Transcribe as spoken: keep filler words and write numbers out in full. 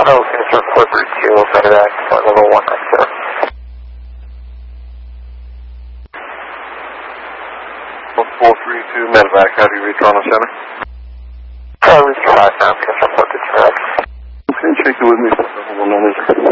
Hello, Finisher four three two, Medevac, flight level one nine zero. four three two, Medevac, how do you read Toronto Center? Uh, reach five now, Finisher four three two. Okay, check it with me, flight level one nine zero.